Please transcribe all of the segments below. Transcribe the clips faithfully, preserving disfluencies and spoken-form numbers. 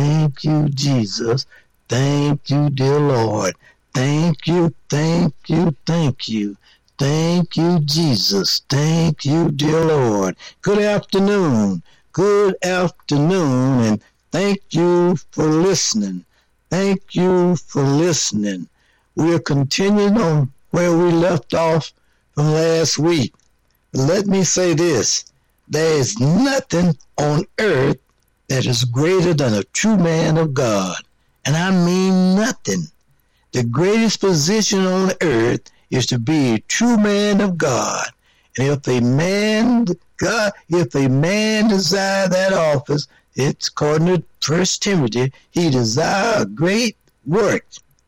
Thank you, Jesus. Thank you, dear Lord. Thank you, thank you, thank you. Thank you, Jesus. Thank you, dear Lord. Good afternoon. Good afternoon, and thank you for listening. Thank you for listening. We're continuing on where we left off from last week. Let me say this. There is nothing on earth that is greater than a true man of God. And I mean nothing. The greatest position on earth is to be a true man of God. And if a man, God, if a man desire that office, it's according to First Timothy, he desire a great work.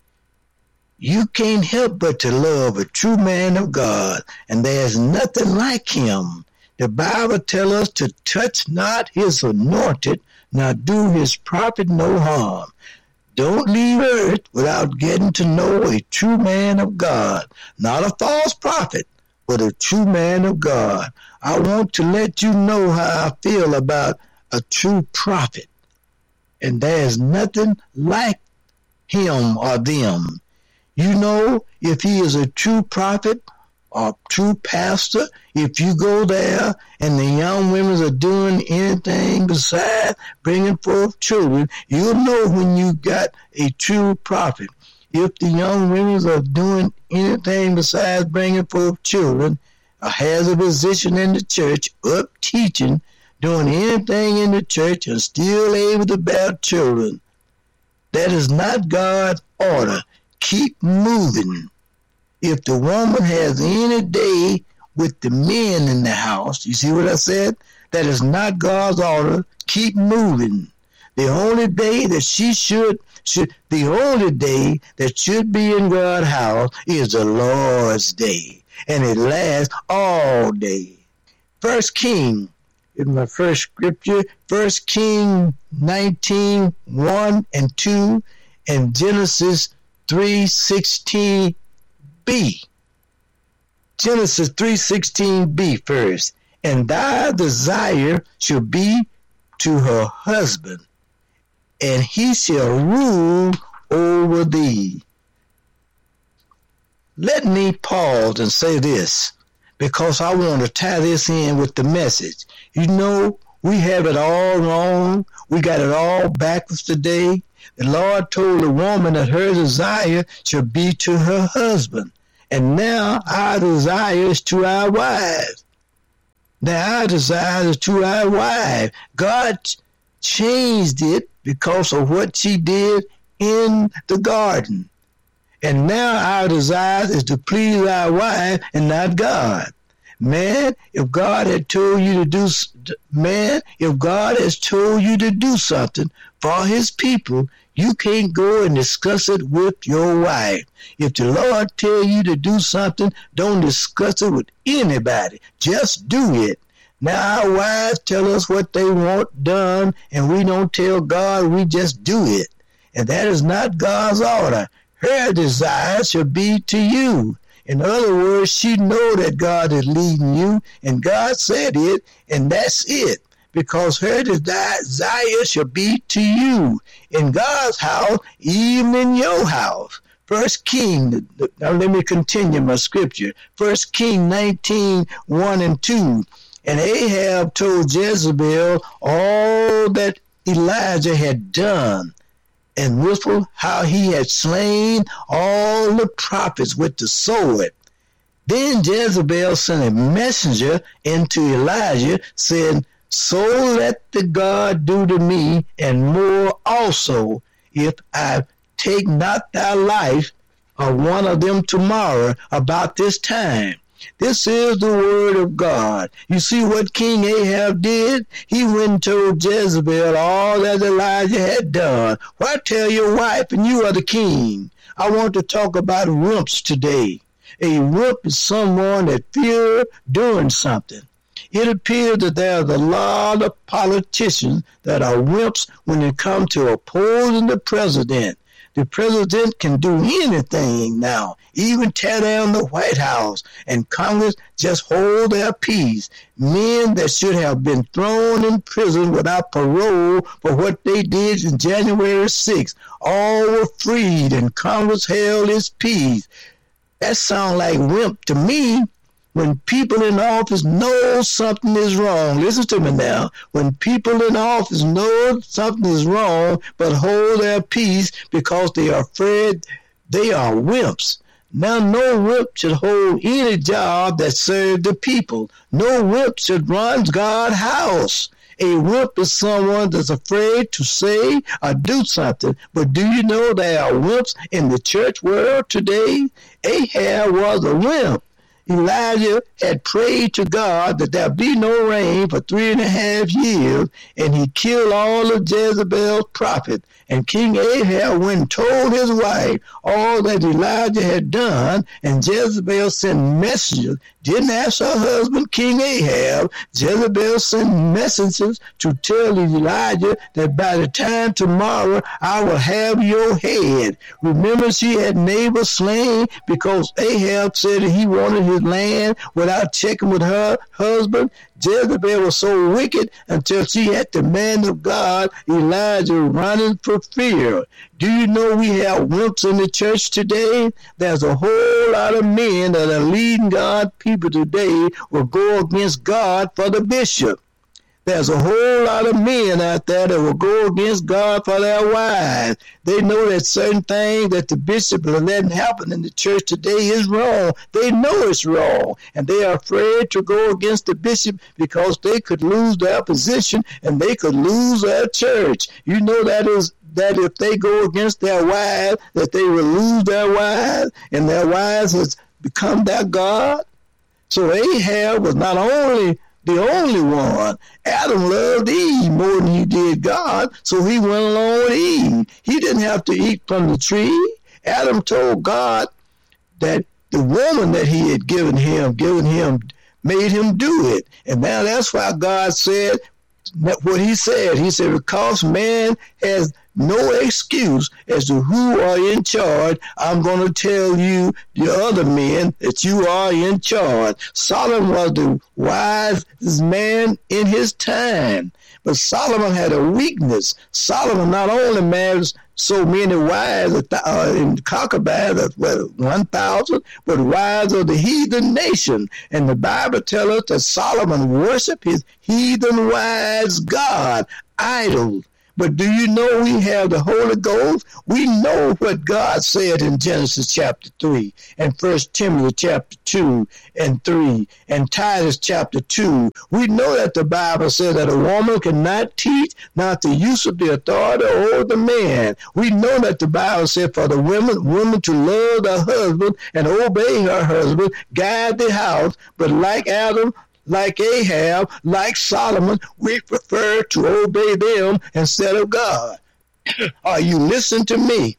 You can't help but to love a true man of God, and there's nothing like him. The Bible tells us to touch not his anointed, nor do his prophet no harm. Don't leave earth without getting to know a true man of God, not a false prophet, but a true man of God. I want to let you know how I feel about a true prophet, and there's nothing like him or them. You know, if he is a true prophet or true pastor, if you go there and the young women are doing anything besides bringing forth children, you'll know when you got a true prophet. If the young women are doing anything besides bringing forth children, or has a position in the church, up teaching, doing anything in the church, and still able to bear children, that is not God's order. Keep moving. If the woman has any day with the men in the house, you see what I said? That is not God's order. Keep moving. The only day that she should, should the only day that should be in God's house is the Lord's day. And it lasts all day. First King, in my first scripture, First King nineteen, one and two, and Genesis three sixteen b. Genesis three sixteen b first. And thy desire shall be to her husband, and he shall rule over thee. Let me pause and say this, because I want to tie this in with the message. You know, we have it all wrong. We got it all backwards today. The Lord told the woman that her desire should be to her husband. And now our desire is to our wives. Now our desire is to our wives. God changed it because of what she did in the garden. And now our desire is to please our wife and not God. Man, if God had told you to do, man, if God has told you to do something for his people, you can't go and discuss it with your wife. If the Lord tell you to do something, don't discuss it with anybody. Just do it. Now our wives tell us what they want done, and we don't tell God, we just do it. And that is not God's order. Her desire should be to you. In other words, she know that God is leading you, and God said it, and that's it. Because her desire shall be to you in God's house, even in your house. First King, now let me continue my scripture. First King nineteen, one and two. And Ahab told Jezebel all that Elijah had done, and whistled how he had slain all the prophets with the sword. Then Jezebel sent a messenger into Elijah, saying, so let the God do to me, and more also, if I take not thy life, or one of them tomorrow about this time. This is the word of God. You see what King Ahab did? He went and told Jezebel all that Elijah had done. Why tell your wife and you are the king? I want to talk about wimps today. A wimp is someone that fears doing something. It appears that there's a lot of politicians that are wimps when it comes to opposing the president. The president can do anything now, even tear down the White House, and Congress just hold their peace. Men that should have been thrown in prison without parole for what they did in January sixth, all were freed, and Congress held its peace. That sounds like wimp to me. When people in office know something is wrong, listen to me now, when people in office know something is wrong but hold their peace because they are afraid, they are wimps. Now, no wimp should hold any job that serves the people. No wimp should run God's house. A wimp is someone that's afraid to say or do something. But do you know there are wimps in the church world today? Ahab was a wimp. Elijah had prayed to God that there be no rain for three and a half years, and he killed all of Jezebel's prophets. And King Ahab went and told his wife all that Elijah had done, and Jezebel sent messengers. Didn't ask her husband, King Ahab. Jezebel sent messengers to tell Elijah that by the time tomorrow I will have your head. Remember, she had Nabal slain because Ahab said that he wanted his land without checking with her husband. Jezebel was so wicked until she had the man of God, Elijah, running for fear. Do you know we have wimps in the church today? There's a whole lot of men that are leading God's people today will go against God for the bishop. There's a whole lot of men out there that will go against God for their wives. They know that certain things that the bishop is letting happen in the church today is wrong. They know it's wrong, and they are afraid to go against the bishop because they could lose their position and they could lose their church. You know that is that if they go against their wives, that they will lose their wives, and their wives has become their God. So Ahab was not only the only one. Adam loved Eve more than he did God, so he went along with Eve. He didn't have to eat from the tree. Adam told God that the woman that he had given him, given him, made him do it. And now that's why God said what he said. He said, because man has no excuse as to who are in charge, I'm going to tell you, the other men, that you are in charge. Solomon was the wisest man in his time, but Solomon had a weakness. Solomon not only married so many wives uh, in concubines, well, one thousand, but wives of the heathen nation. And the Bible tells us that Solomon worshiped his heathen wives' God, idols. But do you know we have the Holy Ghost? We know what God said in Genesis chapter three, and First Timothy chapter two and three, and Titus chapter two. We know that the Bible says that a woman cannot teach, not the use of the authority over the man. We know that the Bible said for the women, women to love their husband and obey her husband, guide the house, but like Adam, like Ahab, like Solomon, we prefer to obey them instead of God. Are you listening to me?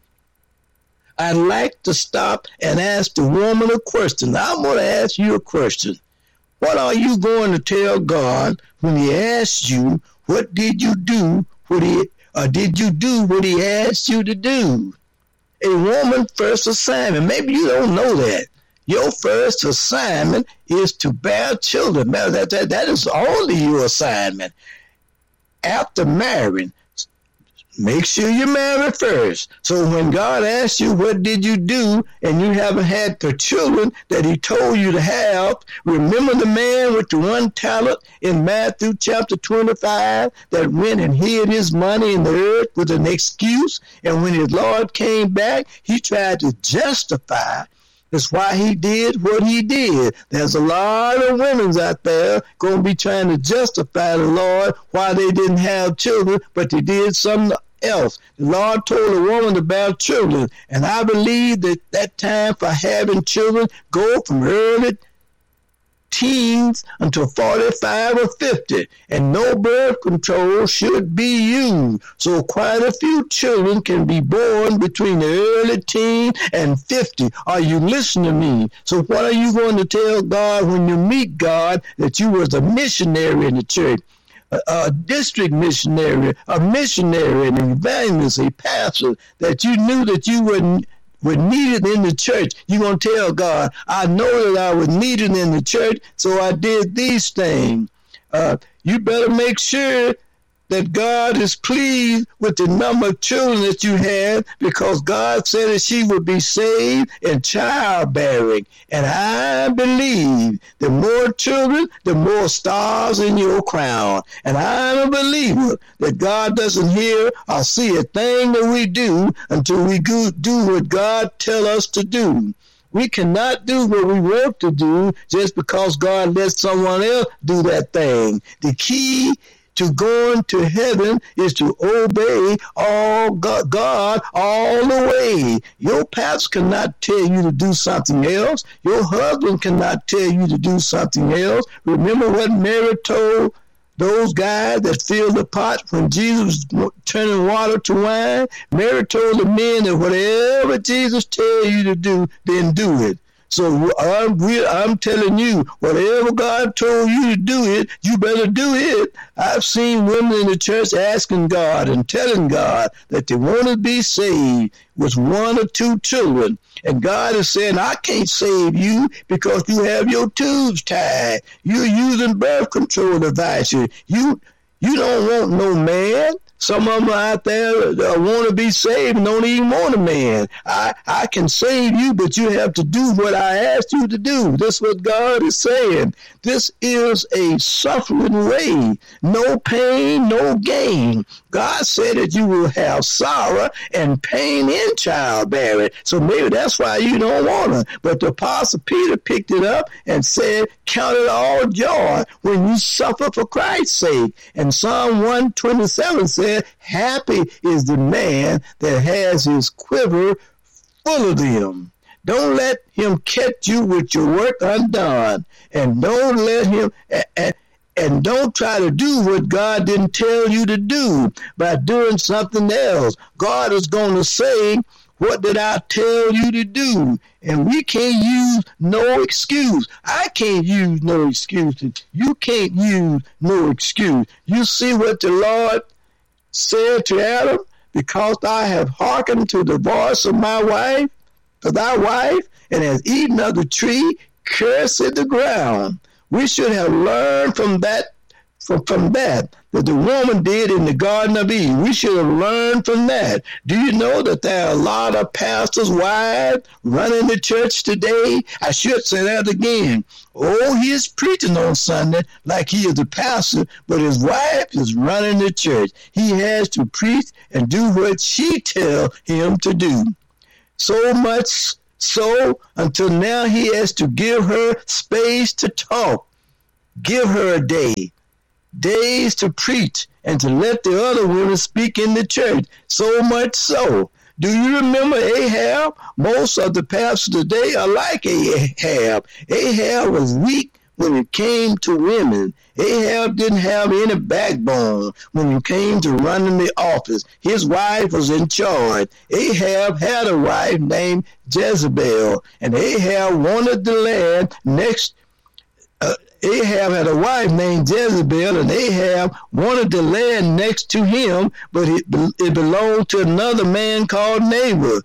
I'd like to stop and ask the woman a question. Now I'm going to ask you a question. What are you going to tell God when he asks you, what did you do, what he, or did you do what he asked you to do? A woman's first assignment, maybe you don't know that. Your first assignment is to bear children. That, that, that is only your assignment. After marrying, make sure you marry first. So when God asks you, what did you do, and you haven't had the children that he told you to have, remember the man with the one talent in Matthew chapter twenty-five that went and hid his money in the earth with an excuse, and when his Lord came back, he tried to justify. That's why he did what he did. There's a lot of women out there going to be trying to justify the Lord why they didn't have children, but they did something else. The Lord told a woman to bear children, and I believe that that time for having children go from early teens until forty-five or fifty, and no birth control should be used. So quite a few children can be born between the early teen and fifty. Are you listening to me? So what are you going to tell God when you meet God that you was a missionary in the church? a, a district missionary, a missionary, an evangelist, a pastor, that you knew that you wouldn't were needed in the church, you're going to tell God, I know that I was needed in the church, so I did these things. Uh, you better make sure that God is pleased with the number of children that you have, because God said that she would be saved in childbearing. And I believe the more children, the more stars in your crown. And I'm a believer that God doesn't hear or see a thing that we do until we do what God tells us to do. We cannot do what we want to do just because God lets someone else do that thing. The key to going to heaven is to obey all God, God all the way. Your pastor cannot tell you to do something else. Your husband cannot tell you to do something else. Remember what Mary told those guys that filled the pot when Jesus was turning water to wine? Mary told the men that whatever Jesus tells you to do, then do it. So I'm, I'm telling you, whatever God told you to do it, you better do it. I've seen women in the church asking God and telling God that they want to be saved with one or two children. And God is saying, I can't save you because you have your tubes tied. You're using birth control devices. You, you don't want no man. Some of them out there uh, want to be saved and don't even want a man. I, I can save you, but you have to do what I asked you to do. This is what God is saying. This is a suffering way. No pain, no gain. God said that you will have sorrow and pain in childbearing. So maybe that's why you don't want her. But the Apostle Peter picked it up and said, count it all joy when you suffer for Christ's sake. And Psalm one twenty-seven said, happy is the man that has his quiver full of them. Don't let him catch you with your work undone. And don't let him, and, and don't try to do what God didn't tell you to do by doing something else. God is going to say, what did I tell you to do? And we can't use no excuse. I can't use no excuses. You can't use no excuse. You see what the Lord said to Adam, because I have hearkened to the voice of my wife, to thy wife, and has eaten of the tree, cursed the ground. We should have learned from that, from, from that, that the woman did in the Garden of Eden. We should have learned from that. Do you know that there are a lot of pastors' wives running the church today? I should say that again. Oh, he is preaching on Sunday like he is a pastor, but his wife is running the church. He has to preach and do what she tells him to do. So much so until now he has to give her space to talk. Give her a day. Days to preach and to let the other women speak in the church. So much so. Do you remember Ahab? Most of the pastors today are like Ahab. Ahab was weak when it came to women. Ahab didn't have any backbone when it came to running the office. His wife was in charge. Ahab had a wife named Jezebel, and Ahab wanted the land next. Uh, Ahab had a wife named Jezebel, and Ahab wanted the land next to him, but it, it belonged to another man called Nabal,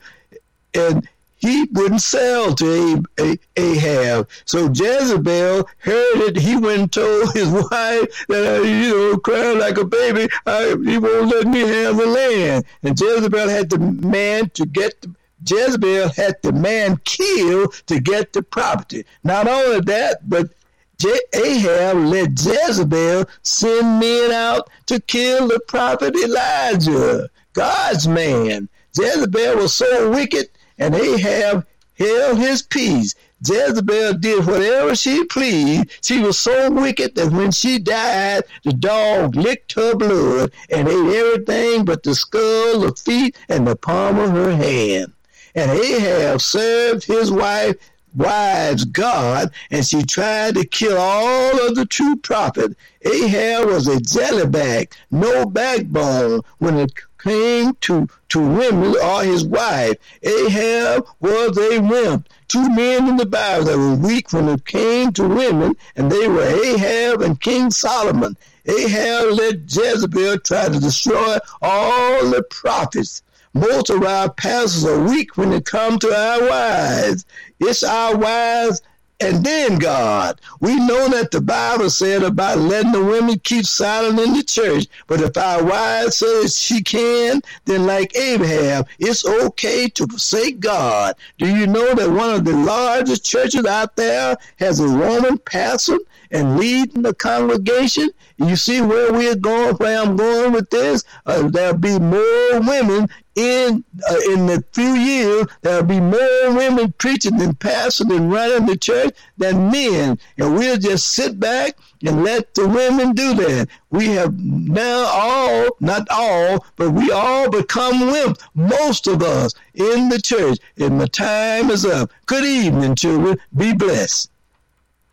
and he wouldn't sell to Ahab. So Jezebel heard it. He went and told his wife that, uh, you know, crying like a baby, I, he won't let me have the land. And Jezebel had the man to get the Jezebel had the man killed to get the property. Not only that, but Ahab let Jezebel send men out to kill the prophet Elijah, God's man. Jezebel was so wicked, and Ahab held his peace. Jezebel did whatever she pleased. She was so wicked that when she died, the dog licked her blood and ate everything but the skull, the feet, and the palm of her hand. And Ahab served his wife wives God, and she tried to kill all of the true prophets. Ahab was a jellyback, no backbone when it came to, to women or his wife. Ahab was a wimp. Two men in the Bible that were weak when it came to women, and they were Ahab and King Solomon. Ahab let Jezebel try to destroy all the prophets. Most of our pastors are weak when it comes to our wives. It's our wives and then God. We know that the Bible said about letting the women keep silent in the church. But if our wife says she can, then like Ahab, it's okay to forsake God. Do you know that one of the largest churches out there has a woman pastor and leading the congregation? You see where we're going, where I'm going with this? Uh, there'll be more women in uh, in the few years. There'll be more women preaching and pastoring and running the church than men. And we'll just sit back and let the women do that. We have now all, not all, but we all become wimps, most of us in the church. And my time is up. Good evening, children. Be blessed.